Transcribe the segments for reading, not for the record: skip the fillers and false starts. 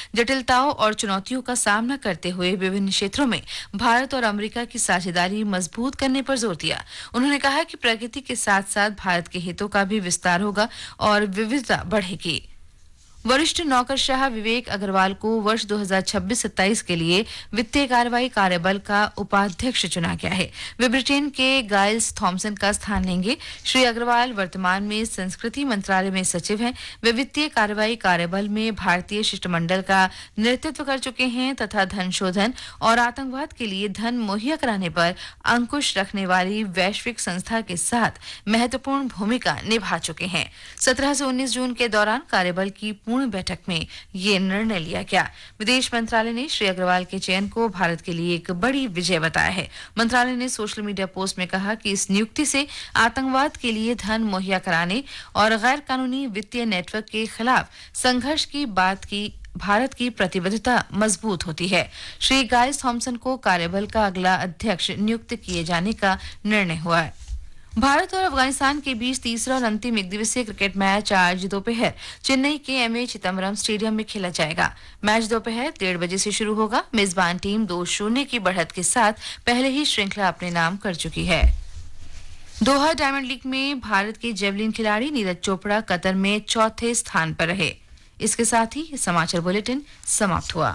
जटिलताओं और चुनौतियों का सामना करते हुए विभिन्न क्षेत्रों में भारत और अमेरिका की साझेदारी मजबूत करने पर जोर दिया। उन्होंने कहा कि प्रगति के साथ साथ भारत के हितों का भी विस्तार होगा और विविधता बढ़ेगी। वरिष्ठ नौकरशाह विवेक अग्रवाल को वर्ष 2026-27 के लिए वित्तीय कार्रवाई कार्यबल का उपाध्यक्ष चुना गया है। वे ब्रिटेन के गाइल्स थॉमसन का स्थान लेंगे। श्री अग्रवाल वर्तमान में संस्कृति मंत्रालय में सचिव हैं। वे वित्तीय कार्रवाई कार्यबल में भारतीय शिष्टमंडल का नेतृत्व कर चुके हैं तथा धन शोधन और आतंकवाद के लिए धन मुहैया कराने पर अंकुश रखने वाली वैश्विक संस्था के साथ महत्वपूर्ण भूमिका निभा चुके हैं। 17 से 19 जून के दौरान कार्यबल की पूर्ण बैठक में ये निर्णय लिया गया। विदेश मंत्रालय ने श्री अग्रवाल के चयन को भारत के लिए एक बड़ी विजय बताया है। मंत्रालय ने सोशल मीडिया पोस्ट में कहा कि इस नियुक्ति से आतंकवाद के लिए धन मुहैया कराने और गैर कानूनी वित्तीय नेटवर्क के खिलाफ संघर्ष की बात की भारत की प्रतिबद्धता मजबूत होती है। श्री गाइस थॉमसन को कार्यबल का अगला अध्यक्ष नियुक्त किए जाने का निर्णय हुआ है। भारत और अफगानिस्तान के बीच तीसरा और अंतिम एकदिवसीय क्रिकेट मैच आज दोपहर चेन्नई के एमए चिदम्बरम स्टेडियम में खेला जाएगा। मैच दोपहर 1:30 बजे से शुरू होगा। मेजबान टीम 2-0 की बढ़त के साथ पहले ही श्रृंखला अपने नाम कर चुकी है। दोहा डायमंड लीग में भारत के जेवलिन खिलाड़ी नीरज चोपड़ा कतर में चौथे स्थान पर रहे। इसके साथ ही समाचार बुलेटिन समाप्त हुआ।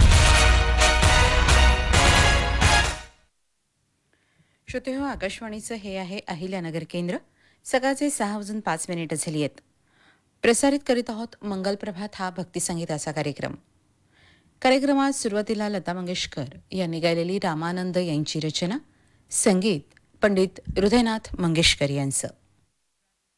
श्रोते हो, आकाशवाणीचं हे आहे अहिल्यानगर केंद्र. सकाळचे 6:05 झाली आहेत. प्रसारित करीत आहोत मंगलप्रभात हा भक्तिसंगीताचा कार्यक्रम. कार्यक्रमात सुरुवातीला लता मंगेशकर यांनी गायलेली रामानंद यांची रचना, संगीत पंडित हृदयनाथ मंगेशकर यांचं.